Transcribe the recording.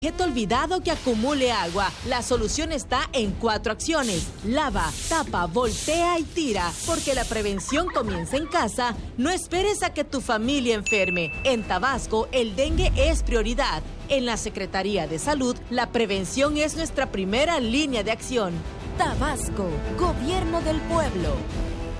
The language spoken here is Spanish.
Objeto olvidado que acumule agua. La solución está en 4 acciones. Lava, tapa, voltea y tira. Porque la prevención comienza en casa. No esperes a que tu familia enferme. En Tabasco, el dengue es prioridad. En la Secretaría de Salud, la prevención es nuestra primera línea de acción. Tabasco, Gobierno del Pueblo.